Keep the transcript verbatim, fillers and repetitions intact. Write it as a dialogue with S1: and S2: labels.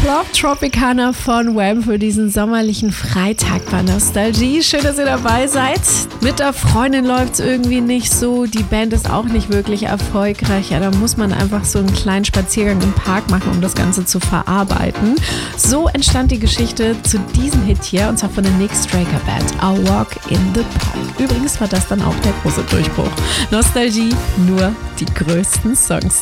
S1: Club Tropicana von Wham für diesen sommerlichen Freitag bei Nostalgie. Schön, dass ihr dabei seid. Mit der Freundin läuft es irgendwie nicht so. Die Band ist auch nicht wirklich erfolgreich. Ja, da muss man einfach so einen kleinen Spaziergang im Park machen, um das Ganze zu verarbeiten. So entstand die Geschichte zu diesem Hit hier, und zwar von der Nick Straker Band, I'll Walk in the Park. Übrigens war das dann auch der große Durchbruch. Nostalgie, nur die größten Songs.